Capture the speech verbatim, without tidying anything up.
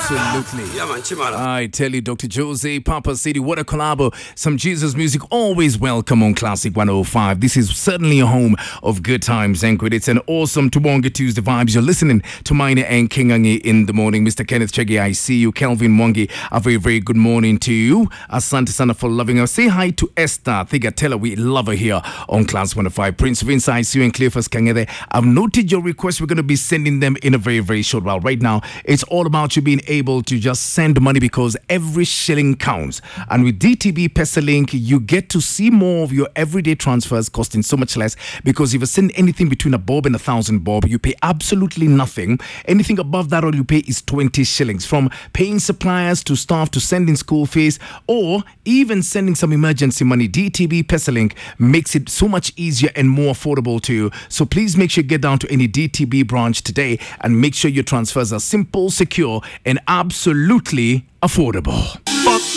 Absolutely. Yeah, man, Chimara. I tell you, Doctor Jose, Papa City, what a collabo. Some Jesus music always welcome on Classic one oh five. This is certainly a home of good times and good. It's an awesome Tubonga Tuesday vibes. You're listening to Mine and Kingangi in the morning. Mister Kenneth Chege, I see you. Kelvin Mwangi, a very, very good morning to you. Asante Sana for loving us. Say hi to Esther. Thiga, tell her we love her here on Class one oh five. Prince Vince, I see you, and Cleophas Kangede. I've noted your requests. We're going to be sending them in a very, very short while. Right now, it's all about you being able to just send money because every shilling counts. And with D T B PesaLink, you get to see more of your everyday transfers costing so much less, because if you send anything between a bob and a thousand bob, you pay absolutely nothing. Anything above that, all you pay is twenty shillings. From paying suppliers to staff to sending school fees or even sending some emergency money, D T B PesaLink makes it so much easier and more affordable to you. So please make sure you get down to any D T B branch today and make sure your transfers are simple, secure, and absolutely affordable.